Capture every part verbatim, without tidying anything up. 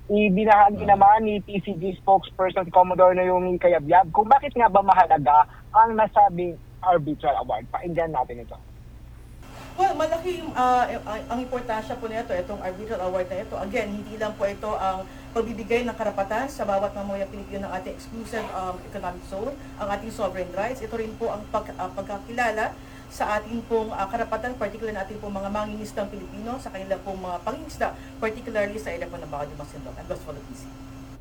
Ibinahagi naman ni P C G spokesperson Commodore Naomi Cayabyab kung bakit nga ba mahalaga ang nasabing arbitral award. Pakinggan natin ito. Well, malaki uh, ang importansya po nito, itong arbitral award na ito. Again, hindi lang po ito ang pagbibigay ng karapatan sa bawat mamayang Pilipino ng ating exclusive um, economic zone, ang ating sovereign rights. Ito rin po ang pag, uh, pagkakilala sa ating pong uh, karapatan, particularly na ating pong mga mangingisdang Pilipino, sa kanilang pong mga pangingisda, particularly sa area po ng Bacau de Masinloc. And goes for the P C.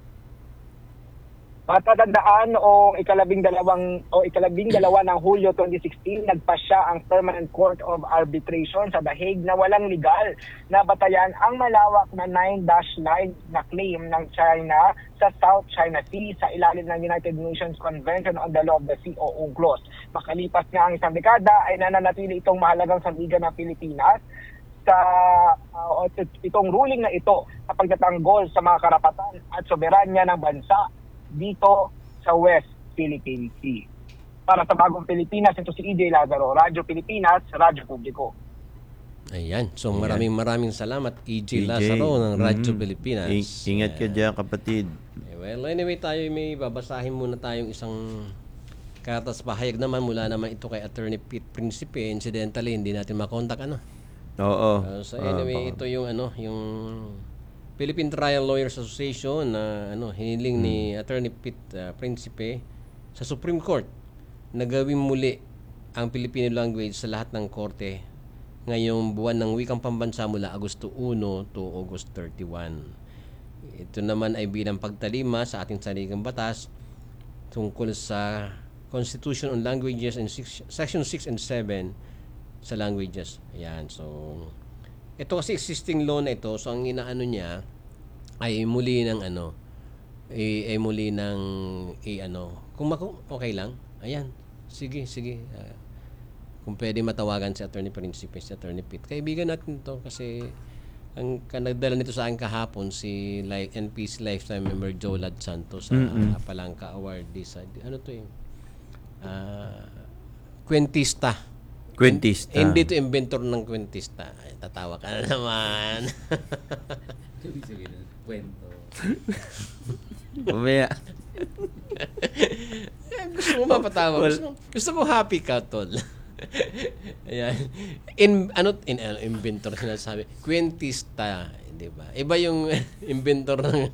Matatandaan noong ikalabing dalawang o ikalabing dalawa ng Hulyo twenty sixteen, nagpasya ang Permanent Court of Arbitration sa The Hague na walang legal na batayan ang malawak na nine dash nine na claim ng China sa South China Sea sa ilalim ng United Nations Convention on the Law of the Sea o UNCLOS. Makalipas nga ang isang dekada ay nananatili itong mahalagang sandigan ng Pilipinas sa uh, itong ruling na ito sa pagtatanggol sa mga karapatan at soberanya ng bansa dito sa West Philippine Sea. Para sa Bagong Pilipinas, ito si E J Lazaro, Radyo Pilipinas, Radyo Publiko. Ayan. So maraming maraming salamat E J Lazaro ng Radyo mm-hmm. Pilipinas. I- ingat ka dyan, kapatid. Well, anyway, tayo may babasahin muna tayong isang katas pahayag naman mula naman ito kay Attorney Pete Principe. Incidentally, hindi natin makontak ano. Oo. Uh, so anyway, uh, ito yung ano, yung Philippine Trial Lawyers Association na ano, hiniling hmm. ni Attorney Pete uh, Principe sa Supreme Court na gawin muli ang Filipino language sa lahat ng korte ngayong buwan ng wikang pambansa mula Agosto one to August thirty-one. Ito naman ay bilang pagtalima sa ating saligang batas tungkol sa Constitution on Languages and six, Section six and seven sa languages. Ayan, so ito kasi existing law na ito, so ang inaano niya ay muli ng ano, ay, ay muli ng ay ano, kung mako, okay lang, ayan, sige, sige. Uh, kung pwede matawagan si Attorney Principe, si Attorney Pete. Kaibigan natin to kasi ang kanagdala nito sa akin kahapon si like, N P C Lifetime Member Jolad Santos sa mm-hmm. uh, Palangka Award sa ano to yung uh, Kwentista. Kwentista. Hindi to inventor ng kwentista. Ay, tatawa ka na naman. Kwento. Mamaya. Gusto mo mapatawa. Gusto, gusto ko happy ka, tol. Ayan. In, ano, in, uh, inventor sinasabi. Kwentista. Di ba? Iba yung inventor ng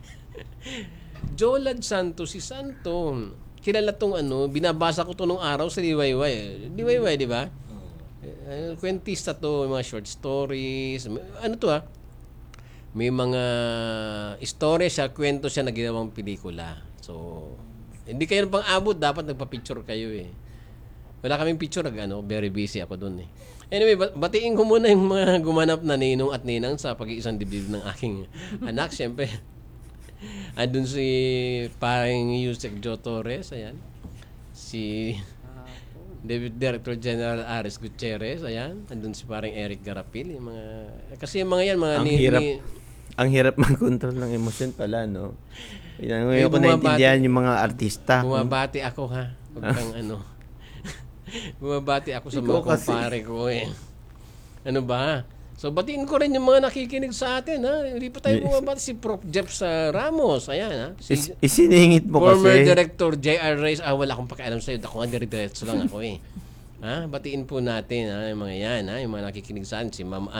Jolad Santos, si Santo. Kilala tong ano, binabasa ko to nung araw sa D Y Y. D Y Y, di ba? Uh, kwentista to, mga short stories. Ano to ha? May mga stories siya, kwento siya na ginawang pelikula. So, hindi kayo pang abot, dapat nagpa-picture kayo eh. Wala kaming picture, ano, very busy ako dun eh. Anyway, batiin ko muna yung mga gumanap na ninong at ninang sa pag-iisang dibdib ng aking anak. Siyempre, andun si paring Yusek Joe Torres, ayan. Si David Director General Aris Gutierrez, ayan. Andun si paring Eric Garapil, yung mga kasi yung mga yan mga ang ni, hirap ni, ang hirap mag-control ng emosyon pala, no. Yan, ngayon ko bumabati, naintindihan yung mga artista. Bumabati ako ha. Huwag kang ano. Bumabati ako sa mga kumpare ko eh. Ano ba? So, batiin ko rin yung mga nakikinig sa atin, ha? Hindi pa tayo bumabati si Prof Jeff sa Ramos. Ayan, ha? Si Is, isiningit mo former kasi. Former Director J R Reyes. Ah, wala akong pakialam sa'yo. Ako nga dire-diretso lang ako, eh. Ha? Batiin po natin, ha? Yung mga yan, ha? Yung mga nakikinig sa atin. Si Ma'am